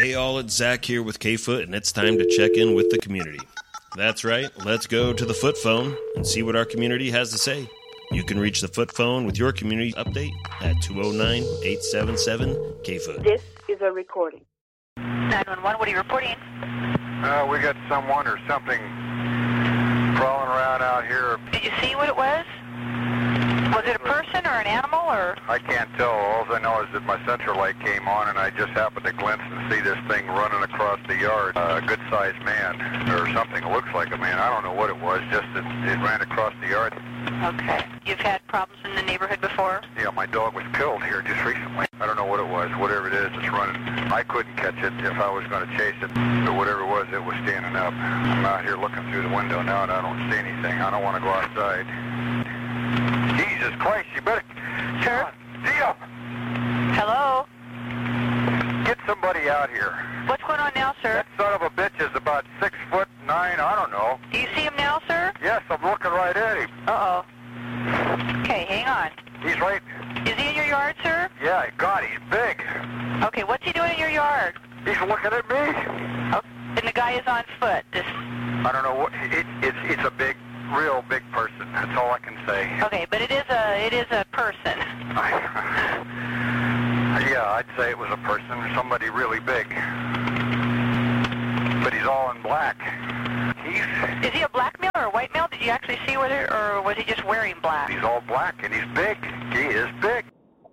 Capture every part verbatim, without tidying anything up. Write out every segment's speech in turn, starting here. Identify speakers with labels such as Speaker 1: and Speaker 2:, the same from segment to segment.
Speaker 1: Hey all, it's Zach here with K-Foot, and it's time to check in with the community. That's right, let's go to the Foot Phone and see what our community has to say. You can reach the Foot Phone with your community update at two oh nine, eight seven seven, K-Foot.
Speaker 2: This is a recording.
Speaker 3: nine one one, what are you reporting?
Speaker 4: Uh, we got someone or something crawling around out here.
Speaker 3: Did you see what it was? Was it a person or an animal or?
Speaker 4: I can't tell. All I know is that my central light came on and I just happened to glimpse and see this thing running across the yard. Uh, a good-sized man or something. It looks like a man. I don't know what it was, just that it ran across the yard.
Speaker 3: Okay. You've had problems in the neighborhood before?
Speaker 4: Yeah, my dog was killed here just recently. I don't know what it was. Whatever it is, it's running. I couldn't catch it if I was going to chase it. But whatever it was, it was standing up. I'm out here looking through the window now and I don't see anything. I don't want to go outside. Jesus Christ, you better...
Speaker 3: Sure.
Speaker 4: Dio!
Speaker 3: Hello?
Speaker 4: Get somebody out here.
Speaker 3: What's going on now, sir?
Speaker 4: That son of a bitch is about six foot nine, I don't know.
Speaker 3: Do you see him now, sir?
Speaker 4: Yes, I'm looking right at him.
Speaker 3: Uh-oh. Okay, hang on.
Speaker 4: He's right...
Speaker 3: Is he in your yard, sir?
Speaker 4: Yeah, God, he's big.
Speaker 3: Okay, what's he doing in your yard?
Speaker 4: He's looking at me.
Speaker 3: Oh, and the guy is on foot. This...
Speaker 4: I don't know what... It, it's, it's a big... real big person. That's all I can say.
Speaker 3: Okay, but it is a it is a person.
Speaker 4: Yeah, I'd say it was a person, somebody really big. But he's all in black. He's
Speaker 3: Is he a black male or a white male? Did you actually see whether, or was he just wearing black?
Speaker 4: he's all black and he's big. He is big.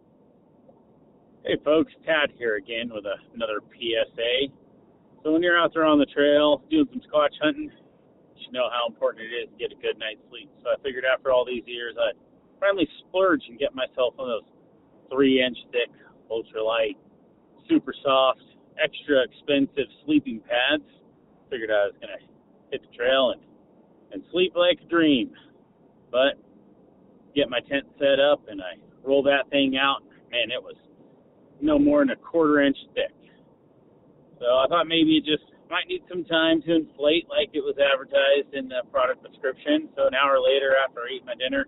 Speaker 5: Hey folks, Tad here again with a, another P S A. So when you're out there on the trail doing some squatch hunting, you should know how important it is to get a good night's sleep. So I figured after all these years, I'd finally splurge and get myself one of those three-inch thick, ultralight, super soft, extra expensive sleeping pads. Figured I was going to hit the trail and, and sleep like a dream. But get my tent set up, and I roll that thing out. Man, it was no more than a quarter inch thick. So I thought maybe it just might need some time to inflate like it was advertised in the product description. So an hour later, after I ate my dinner,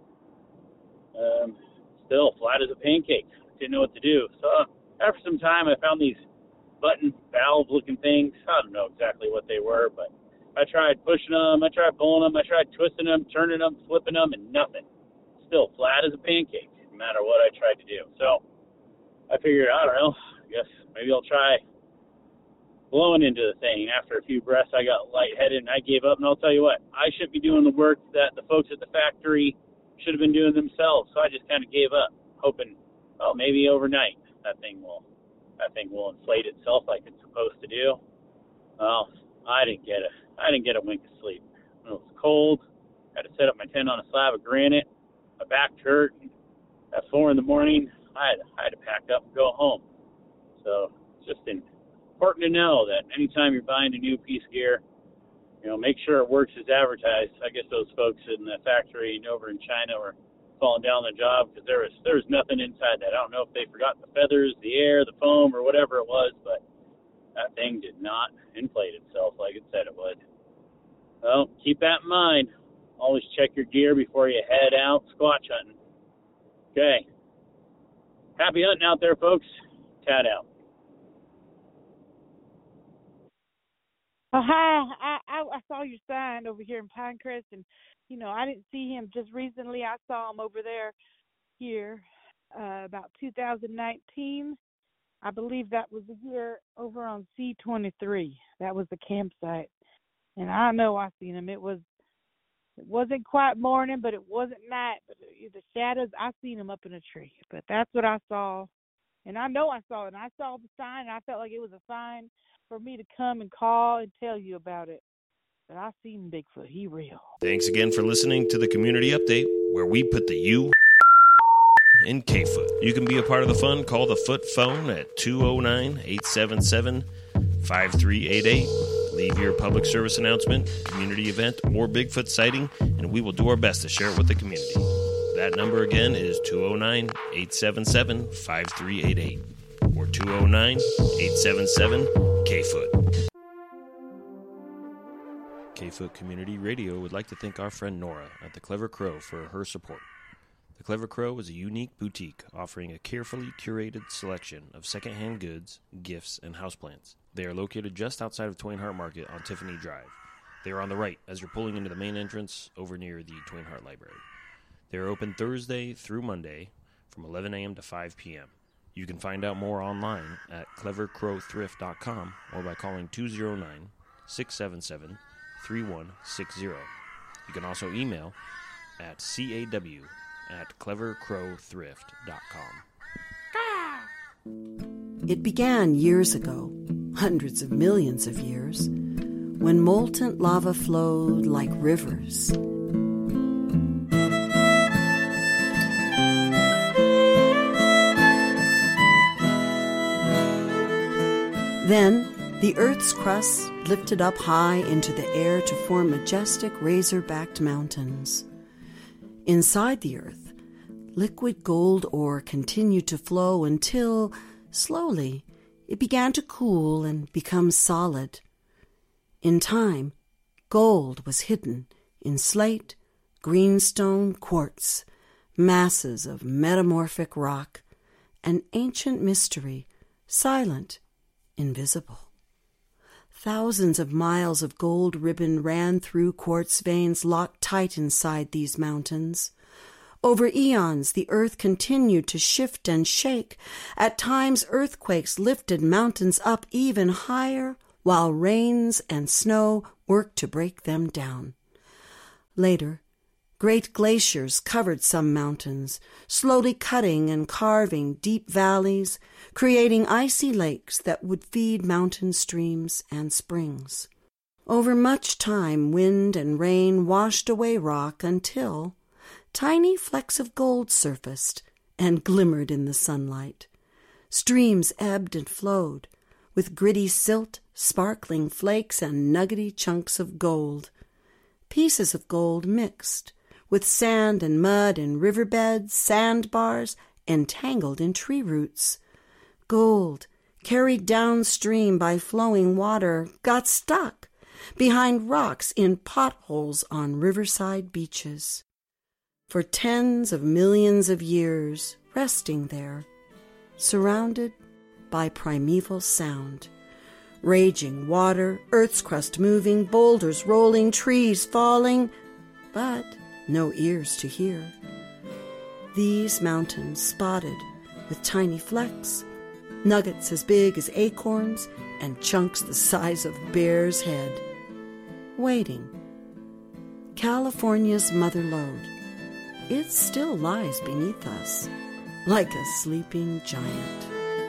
Speaker 5: um, still flat as a pancake. Didn't know what to do. So after some time, I found these button valve-looking things. I don't know exactly what they were, but I tried pushing them, I tried pulling them, I tried twisting them, turning them, flipping them, and nothing. Still flat as a pancake, no matter what I tried to do. So I figured, I don't know, I guess maybe I'll try blowing into the thing. After a few breaths, I got lightheaded, and I gave up. And I'll tell you what, I should be doing the work that the folks at the factory should have been doing themselves. So I just kind of gave up, hoping, well, maybe overnight that thing will that thing will inflate itself like it's supposed to do. Well, I didn't get a I didn't get a wink of sleep. It was cold. Had to set up my tent on a slab of granite. My back hurt. At four in the morning, I had, I had to pack up and go home. So it's just important to know that anytime you're buying a new piece of gear, you know, make sure it works as advertised. I guess those folks in the factory and over in China were falling down the job because there was there was nothing inside that. I don't know if they forgot the feathers, the air, the foam, or whatever it was, but that thing did not inflate itself like it said it would. Well, keep that in mind. Always check your gear before you head out squatch hunting. Okay. Happy hunting out there, folks. Tad out.
Speaker 6: Oh, hi. I, I I saw your sign over here in Pinecrest, and, you know, I didn't see him just recently. I saw him over there here uh, about two thousand nineteen. I believe that was the year over on C twenty-three. That was the campsite. And I know I seen him. It was, it wasn't quite morning, but it wasn't night. But the shadows, I seen him up in a tree. But that's what I saw. And I know I saw it. And I saw the sign, and I felt like it was a sign for me to come and call and tell you about it. But I seen Bigfoot. He real.
Speaker 1: Thanks again for listening to the Community Update, where we put the U in K-Foot. You can be a part of the fun. Call the Foot Phone at two oh nine, eight seven seven, five three eight eight. Leave your public service announcement, community event, or Bigfoot sighting, and we will do our best to share it with the community. That number again is two oh nine, eight seven seven, five three eight eight or two oh nine, eight seven seven, K-Foot. K-Foot Community Radio would like to thank our friend Nora at the Clever Crow for her support. The Clever Crow is a unique boutique offering a carefully curated selection of secondhand goods, gifts, and houseplants. They are located just outside of Twain Harte Market on Tiffany Drive. They are on the right as you're pulling into the main entrance over near the Twain Harte Library. They are open Thursday through Monday from eleven a.m. to five p.m. You can find out more online at clever crow thrift dot com or by calling two oh nine, six seven seven, three one six zero. You can also email at caw at clever crow thrift dot com.
Speaker 2: It began years ago, hundreds of millions of years, when molten lava flowed like rivers. Then, the Earth's crust lifted up high into the air to form majestic razor-backed mountains. Inside the Earth, liquid gold ore continued to flow until, slowly, it began to cool and become solid. In time, gold was hidden in slate, greenstone, quartz, masses of metamorphic rock, an ancient mystery, silent, invisible. Thousands of miles of gold ribbon ran through quartz veins locked tight inside these mountains. Over eons, the earth continued to shift and shake. At times, earthquakes lifted mountains up even higher, while rains and snow worked to break them down. Later, great glaciers covered some mountains, slowly cutting and carving deep valleys, creating icy lakes that would feed mountain streams and springs. Over much time, wind and rain washed away rock until tiny flecks of gold surfaced and glimmered in the sunlight. Streams ebbed and flowed, with gritty silt, sparkling flakes, and nuggety chunks of gold. Pieces of gold mixed with sand and mud in riverbeds, sandbars, entangled in tree roots. Gold, carried downstream by flowing water, got stuck behind rocks in potholes on riverside beaches. For tens of millions of years, resting there, surrounded by primeval sound. Raging water, Earth's crust moving, boulders rolling, trees falling, but no ears to hear. These mountains spotted with tiny flecks, nuggets as big as acorns, and chunks the size of bear's head. Waiting. California's mother lode. It still lies beneath us, like a sleeping giant.